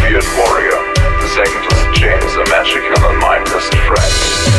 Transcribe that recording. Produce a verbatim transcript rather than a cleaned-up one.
beard warrior. The second was James, a magical and mindless friend.